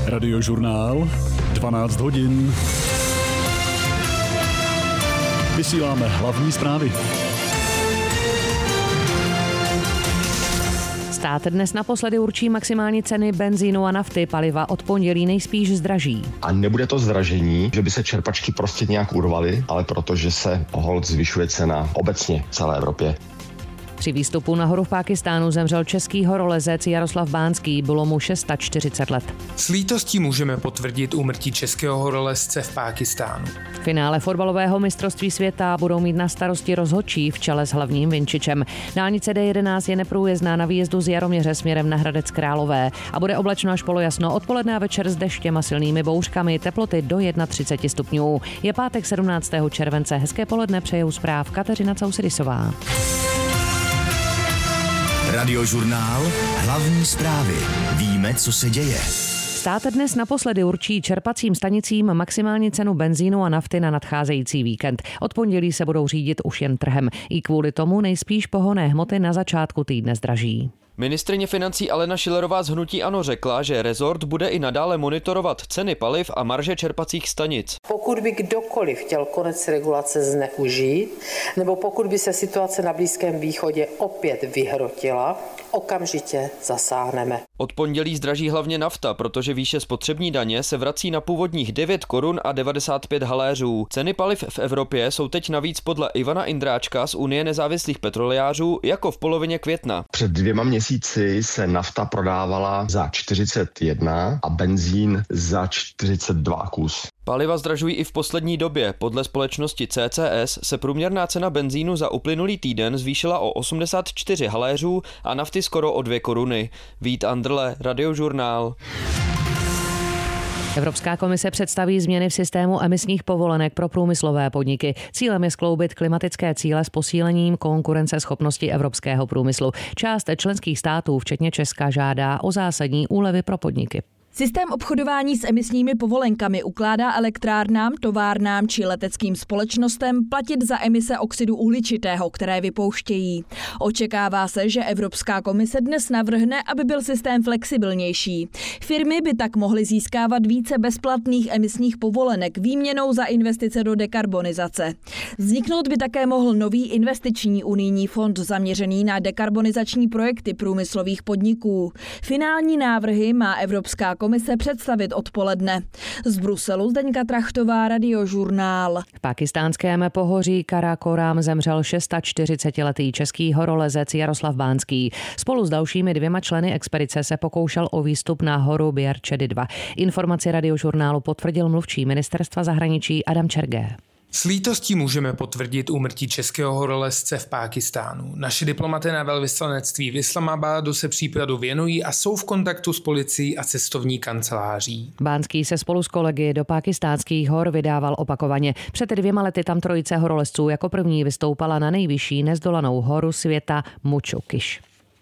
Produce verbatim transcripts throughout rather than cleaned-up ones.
Radiožurnál, dvanáct hodin. Vysíláme hlavní zprávy. Stát dnes naposledy určí maximální ceny benzínu a nafty. Paliva od pondělí nejspíš zdraží. A nebude to zdražení, že by se čerpačky prostě nějak urvaly, ale protože se holt zvyšuje cena obecně v celé Evropě. Při výstupu nahoru v Pákistánu zemřel český horolezec Jaroslav Bánský, bylo mu čtyřicet šest let. S lítostí můžeme potvrdit úmrtí českého horolezce v Pákistánu. V finále fotbalového mistrovství světa budou mít na starosti rozhodčí v čele s hlavním vinčičem. Dálnice D jedenáct je neprůjezdná na výjezdu z Jaroměře směrem na Hradec Králové a bude oblačno až polojasno, odpoledne a večer s deštěm a silnými bouřkami, teploty do třicet jedna stupňů. Je pátek sedmnáctého července, hezké poledne přejou zpráv Kateřina Causridisová. Radiožurnál, hlavní zprávy. Víme, co se děje. Stát dnes naposledy určí čerpacím stanicím maximální cenu benzínu a nafty na nadcházející víkend. Od pondělí se budou řídit už jen trhem. I kvůli tomu nejspíš pohonné hmoty na začátku týdne zdraží. Ministryně financí Alena Schillerová z hnutí ANO řekla, že rezort bude i nadále monitorovat ceny paliv a marže čerpacích stanic. Pokud by kdokoliv chtěl konec regulace zneužít, nebo pokud by se situace na Blízkém východě opět vyhrotila, okamžitě zasáhneme. Od pondělí zdraží hlavně nafta, protože výše spotřební daně se vrací na původních devět korun a devadesát pět haléřů. Ceny paliv v Evropě jsou teď navíc podle Ivana Indráčka z Unie nezávislých petrolejářů jako v polovině května. Před dvěma měsíci se nafta prodávala za čtyřicet jedna a benzín za čtyřicet dva kus. Paliva zdražují i v poslední době. Podle společnosti C C S se průměrná cena benzínu za uplynulý týden zvýšila o osmdesát čtyři haléřů a nafty skoro o dvě koruny. Vít Andrle, Radiožurnál. Evropská komise představí změny v systému emisních povolenek pro průmyslové podniky. Cílem je skloubit klimatické cíle s posílením konkurenceschopnosti evropského průmyslu. Část členských států, včetně Česka, žádá o zásadní úlevy pro podniky. Systém obchodování s emisními povolenkami ukládá elektrárnám, továrnám či leteckým společnostem platit za emise oxidu uhličitého, které vypouštějí. Očekává se, že Evropská komise dnes navrhne, aby byl systém flexibilnější. Firmy by tak mohly získávat více bezplatných emisních povolenek výměnou za investice do dekarbonizace. Vzniknout by také mohl nový investiční unijní fond zaměřený na dekarbonizační projekty průmyslových podniků. Finální návrhy má Evropská komise představit odpoledne. Z Bruselu Zdeňka Trachtová, Radiožurnál. V pakistánském pohoří Karakoram zemřel čtyřicetišestiletý český horolezec Jaroslav Bánský. Spolu s dalšími dvěma členy expedice se pokoušel o výstup na horu Běrčedy dva. Informaci Radiožurnálu potvrdil mluvčí ministerstva zahraničí Adam Čergé. S lítostí můžeme potvrdit úmrtí českého horolezce v Pákistánu. Naši diplomaté na velvyslanectví v Islamabadu se případu věnují a jsou v kontaktu s policií a cestovní kanceláří. Bánský se spolu s kolegy do pákistánských hor vydával opakovaně. Před dvěma lety tam trojice horolezců jako první vystoupala na nejvyšší nezdolanou horu světa Machu Kiš.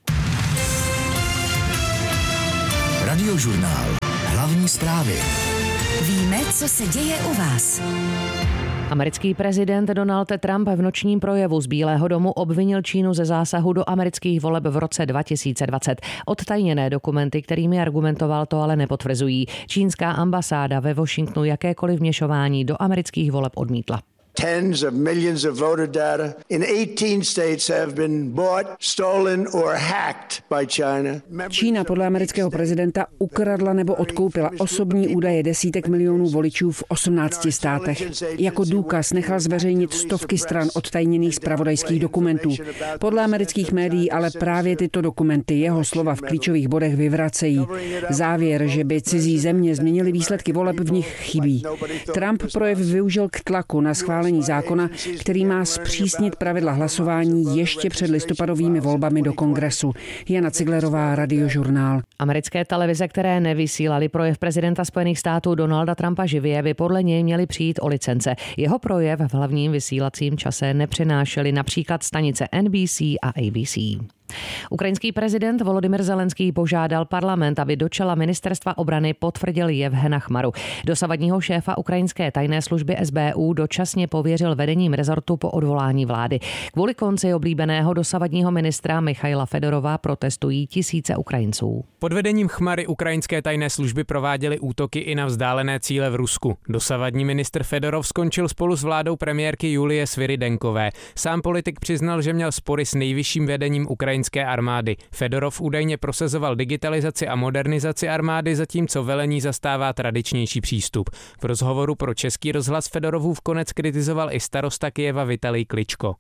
Radiožurnál. Hlavní zprávy. Víme, co se děje u vás. Americký prezident Donald Trump v nočním projevu z Bílého domu obvinil Čínu ze zásahu do amerických voleb v roce dva tisíce dvacet. Odtajněné dokumenty, kterými argumentoval, to ale nepotvrzují. Čínská ambasáda ve Washingtonu jakékoliv vměšování do amerických voleb odmítla. Tens of millions of voter data in eighteen states have been bought, stolen or hacked by China. Čína podle amerického prezidenta ukradla nebo odkoupila osobní údaje desítek milionů voličů v osmnácti státech. Jako důkaz nechal zveřejnit stovky stran odtajněných zpravodajských dokumentů. Podle amerických médií ale právě tyto dokumenty jeho slova v klíčových bodech vyvracejí. Závěr, že by cizí země změnily výsledky voleb, v nich chybí. Trump projev využil k tlaku na schválení zákona, který má zpřísnit pravidla hlasování ještě před listopadovými volbami do Kongresu. Jana Ciglerová, Radiožurnál. Americké televize, které nevysílaly projev prezidenta Spojených států Donalda Trumpa živě, by podle něj měly přijít o licence. Jeho projev v hlavním vysílacím čase nepřenášely například stanice N B C a A B C. Ukrajinský prezident Volodymyr Zelenský požádal parlament, aby do čela ministerstva obrany potvrdil Jevhena Chmaru. Dosavadního šéfa ukrajinské tajné služby S B U dočasně pověřil vedením rezortu po odvolání vlády. Kvůli konci oblíbeného dosavadního ministra Michaila Fedorova protestují tisíce Ukrajinců. Pod vedením Chmary ukrajinské tajné služby prováděly útoky i na vzdálené cíle v Rusku. Dosavadní ministr Fedorov skončil spolu s vládou premiérky Julie Sviridenkové. Sám politik přiznal, že měl spory s nejvyšším vedením ukrajinské armády. Fedorov údajně prosazoval digitalizaci a modernizaci armády, zatímco velení zastává tradičnější přístup. V rozhovoru pro Český rozhlas Fedorovův konec kritizoval i starosta Kyjeva Vitalij Kličko.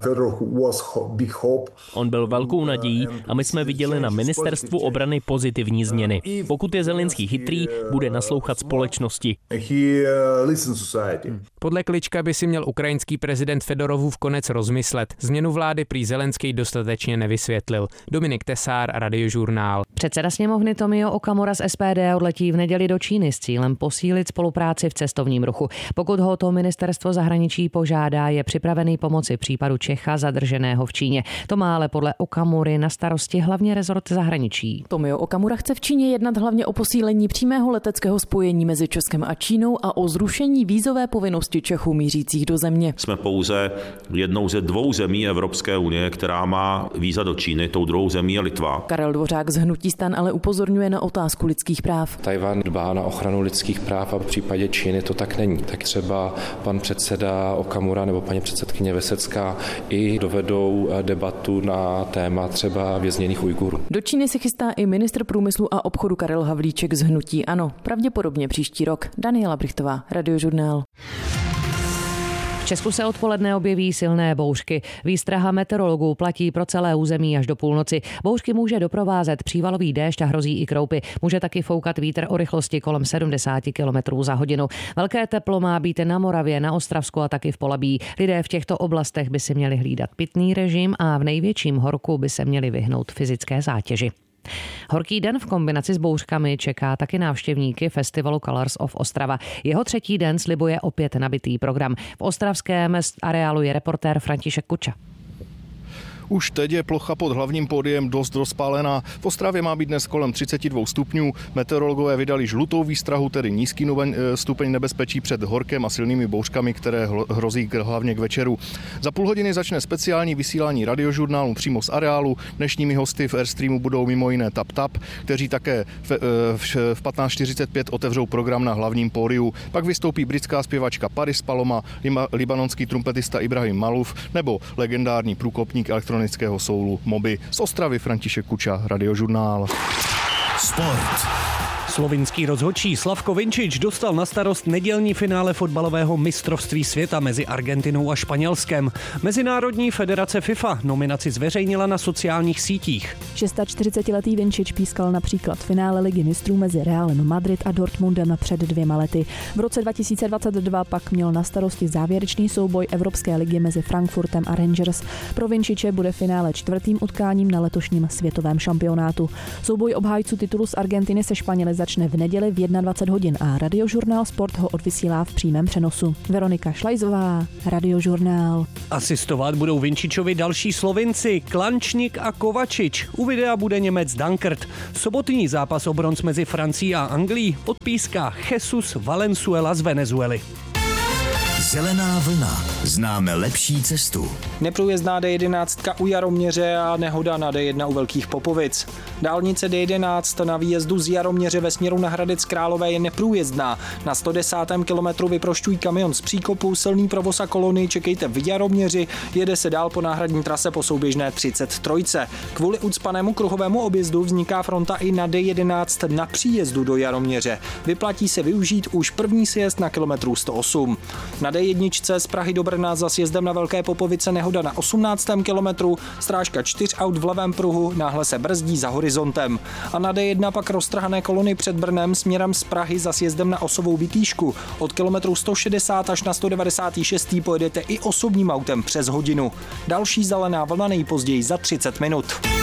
On byl velkou nadějí a my jsme viděli na ministerstvu obrany pozitivní změny. Pokud je Zelenský chytrý, bude naslouchat společnosti. Podle Klička by si měl ukrajinský prezident Fedorovův konec rozmyslet. Změnu vlády prý Zelenský dostatečně nevysvětlil. Dominik Tesár, Radiožurnál. Předseda sněmovny Tomio Okamura z S P D odletí v neděli do Číny s cílem posílit spolupráci v cestovním ruchu. Pokud ho to ministerstvo zahraničí požádá, je připravený pomoci případu Čecha zadrženého v Číně. To má ale podle Okamury na starosti hlavně rezort zahraničí. Tomio Okamura chce v Číně jednat hlavně o posílení přímého leteckého spojení mezi Českem a Čínou a o zrušení vízové povinnosti Čechů mířících do země. Jsme pouze jednou ze dvou zemí Evropské unie, která má víza do Číny, tou druhou zemí je Litva. Karel Dvořák z hnutí STAN ale upozorňuje na otázku lidských práv. Tajvan dbá na ochranu lidských práv a v případě Číny to tak není. Tak třeba pan předseda Okamura nebo paní předsedkyně Vesecká i dovedou debatu na téma třeba vězněných Ujgurů. Do Číny se chystá i ministr průmyslu a obchodu Karel Havlíček z hnutí ANO. Pravděpodobně příští rok. Daniela Brichtová, Radiožurnál. V Česku se odpoledne objeví silné bouřky. Výstraha meteorologů platí pro celé území až do půlnoci. Bouřky může doprovázet přívalový déšť a hrozí i kroupy. Může taky foukat vítr o rychlosti kolem sedmdesát kilometrů za hodinu. Velké teplo má být na Moravě, na Ostravsku a taky v Polabí. Lidé v těchto oblastech by si měli hlídat pitný režim a v největším horku by se měli vyhnout fyzické zátěži. Horký den v kombinaci s bouřkami čeká taky návštěvníky festivalu Colors of Ostrava. Jeho třetí den slibuje opět nabitý program. V ostravském areálu je reportér František Kuča. Už teď je plocha pod hlavním pódiem dost rozpálená. V Ostravě má být dnes kolem třicet dva stupňů. Meteorologové vydali žlutou výstrahu, tedy nízký stupeň nebezpečí před horkem a silnými bouřkami, které hrozí hlavně k večeru. Za půl hodiny začne speciální vysílání Radiožurnálu přímo z areálu. Dnešními hosty v Airstreamu budou mimo jiné Tap Tap, kteří také v patnáct čtyřicet pět otevřou program na hlavním pódiu. Pak vystoupí britská zpěvačka Paris Paloma, libanonský trumpetista Ibrahim Maluf nebo legendární průkopník elektronického soulu Moby. Z Ostravy František Kuča, Radiožurnál. Sport. Slovinský rozhodčí Slavko Vinčič dostal na starost nedělní finále fotbalového mistrovství světa mezi Argentinou a Španělskem. Mezinárodní federace FIFA nominaci zveřejnila na sociálních sítích. čtyřicetišestiletý Vinčič pískal například finále Ligy mistrů mezi Realem Madrid a Dortmundem před dvěma lety. V roce dva tisíce dvacet dva pak měl na starosti závěrečný souboj Evropské ligy mezi Frankfurtem a Rangers. Pro Vinčiče bude finále čtvrtým utkáním na letošním světovém šampionátu. Souboj obhájců titulu z Argentiny se Španěli začne v neděli v dvacet jedna hodin a Radiožurnál Sport ho odvysílá v přímém přenosu. Veronika Šlajzová, Radiožurnál. Asistovat budou Vinčičovi další Slovinci, Klančník a Kovačič. U videa bude Němec Dankert. Sobotní zápas o bronz mezi Francií a Anglií odpíská Jesus Valenzuela z Venezuely. Zelená vlna. Známe lepší cestu. Neprůjezdná D jedenáct u Jaroměře a nehoda na D jedna u Velkých Popovic. Dálnice D jedenáct na výjezdu z Jaroměře ve směru na Hradec Králové je neprůjezdná. Na sto desátém kilometru vyprošťují kamion z příkopu, silný provoz a kolony čekejte v Jaroměři, jede se dál po náhradní trase po souběžné třicet tři. Kvůli ucpanému kruhovému objezdu vzniká fronta i na D jedenáct na příjezdu do Jaroměře. Vyplatí se využít už první sjezd na kilometru sto osm. Na D jedna z Prahy do Brna za sjezdem na Velké Popovice nehoda na osmnáctém kilometru, strážka čtyř aut v levém pruhu, náhle se brzdí za horizontem. A na D jedna pak roztrhané kolony před Brnem směrem z Prahy za sjezdem na Osovou Vytýšku. Od kilometru sto šedesát až na sto devadesát šest pojedete i osobním autem přes hodinu. Další zelená vlna nejpozději za třicet minut.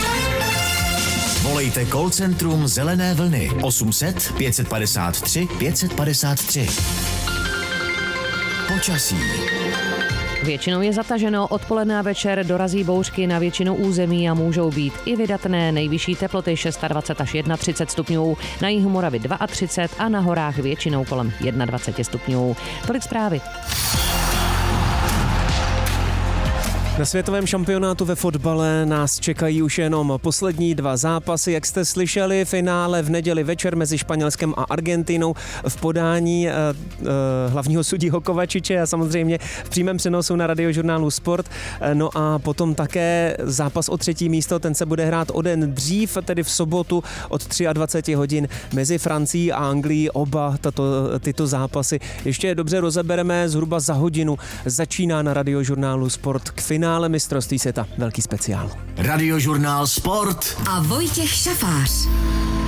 Volejte call centrum Zelené vlny osm set pět padesát tři pět padesát tři. Počasí. Většinou je zataženo, odpoledne a večer dorazí bouřky na většinu území a můžou být i vydatné. Nejvyšší teploty dvacet šest až třicet jedna stupňů, na jihu Moravy třicet dva a na horách většinou kolem dvacet jedna stupňů. Tolik zprávy. Na světovém šampionátu ve fotbale nás čekají už jenom poslední dva zápasy. Jak jste slyšeli, finále v neděli večer mezi Španělskem a Argentinou v podání eh, eh, hlavního sudího Kovačiče a samozřejmě v přímém přenosu na Radiožurnálu Sport. Eh, no a potom také zápas o třetí místo, ten se bude hrát o den dřív, tedy v sobotu od dvacet tři hodin mezi Francií a Anglií. Oba tato, tyto zápasy ještě dobře rozebereme zhruba za hodinu. Začíná na Radiožurnálu Sport k finále finále mistrovství světa. Velký speciál. Radiožurnál Sport a Vojtěch Šafář.